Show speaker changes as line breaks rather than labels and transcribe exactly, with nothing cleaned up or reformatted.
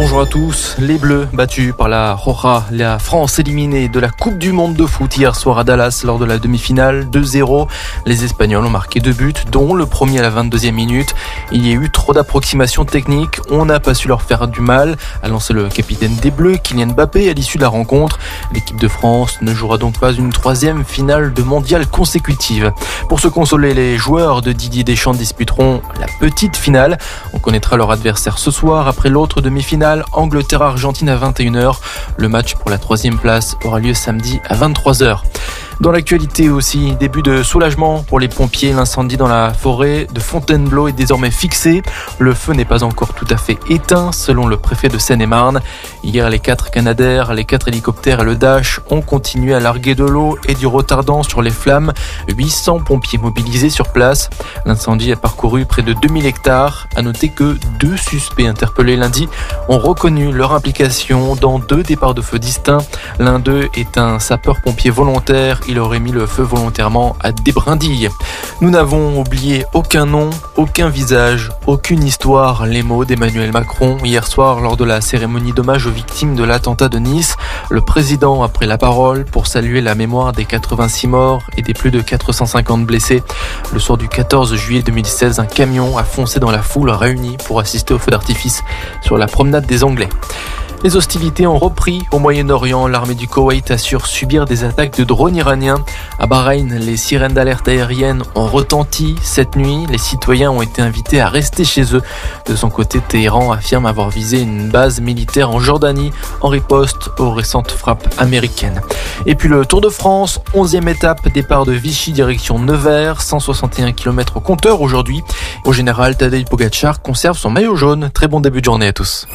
Bonjour à tous. Les Bleus battus par la Roja, la France éliminée de la Coupe du Monde de foot hier soir à Dallas lors de la demi-finale deux zéro. Les Espagnols ont marqué deux buts, dont le premier à la vingt-deuxième minute. Il y a eu trop d'approximations techniques. On n'a pas su leur faire du mal, a lancé le capitaine des Bleus, Kylian Mbappé, à l'issue de la rencontre. L'équipe de France ne jouera donc pas une troisième finale de mondial consécutive. Pour se consoler, les joueurs de Didier Deschamps disputeront la petite finale. On connaîtra leur adversaire ce soir après l'autre demi-finale. Angleterre-Argentine à vingt et une heures. Le match pour la troisième place aura lieu samedi à vingt-trois heures. Dans l'actualité aussi, début de soulagement pour les pompiers. L'incendie dans la forêt de Fontainebleau est désormais fixé. Le feu n'est pas encore tout à fait éteint, selon le préfet de Seine-et-Marne. Hier, les quatre Canadair, les quatre hélicoptères et le Dash ont continué à larguer de l'eau et du retardant sur les flammes. huit cents pompiers mobilisés sur place. L'incendie a parcouru près de deux mille hectares. À noter que deux suspects interpellés lundi ont reconnu leur implication dans deux départs de feu distincts. L'un d'eux est un sapeur-pompier volontaire. Il aurait mis le feu volontairement à des brindilles. Nous n'avons oublié aucun nom, aucun visage, aucune histoire. Les mots d'Emmanuel Macron hier soir lors de la cérémonie d'hommage aux victimes de l'attentat de Nice. Le président a pris la parole pour saluer la mémoire des quatre-vingt-six morts et des plus de quatre cent cinquante blessés. Le soir du quatorze juillet deux mille seize, un camion a foncé dans la foule réunie pour assister au feu d'artifice sur la promenade des Anglais. Les hostilités ont repris au Moyen-Orient. L'armée du Koweït assure subir des attaques de drones iraniens. À Bahreïn, les sirènes d'alerte aérienne ont retenti cette nuit. Les citoyens ont été invités à rester chez eux. De son côté, Téhéran affirme avoir visé une base militaire en Jordanie en riposte aux récentes frappes américaines. Et puis le Tour de France, onzième étape, départ de Vichy direction Nevers, cent soixante et un kilomètres au compteur aujourd'hui. Au général, Tadej Pogačar conserve son maillot jaune. Très bon début de journée à tous.